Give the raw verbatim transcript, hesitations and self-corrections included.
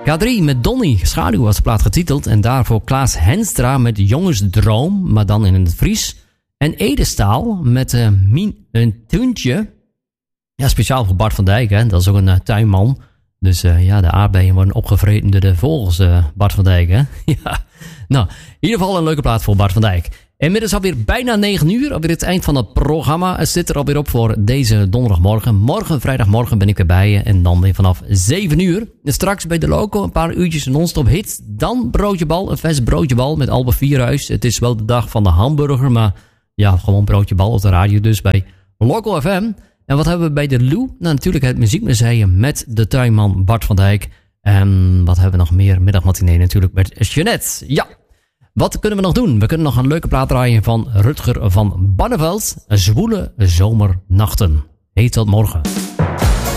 K drie met Donnie, Schaduw was de plaat getiteld. En daarvoor Klaas Henstra met Jongensdroom, maar dan in het Fries. En Edestaal met uh, Mien een Tuintje. Ja, speciaal voor Bart van Dijk, hè. Dat is ook een uh, tuinman. Dus uh, ja, de aardbeien worden opgevreten door de vogels, uh, Bart van Dijk, hè. Ja, nou, in ieder geval een leuke plaat voor Bart van Dijk. Inmiddels alweer bijna negen uur, alweer het eind van het programma. Het zit er alweer op voor deze donderdagmorgen. Morgen, vrijdagmorgen, ben ik weer bij je. En dan weer vanaf zeven uur. En straks bij de Loco een paar uurtjes non-stop hits. Dan broodjebal, een vers broodjebal met Albert Vierhuis. Het is wel de dag van de hamburger, maar ja, gewoon broodjebal op de radio. Dus bij Loco F M. En wat hebben we bij de Lou? Nou, natuurlijk het Muziekmuseum met de tuinman Bart van Dijk. En wat hebben we nog meer? Middagmatinee natuurlijk met Jeanette. Ja. Wat kunnen we nog doen? We kunnen nog een leuke plaat draaien van Rutger van Barneveld. Zwoele zomernachten. Heet dat morgen.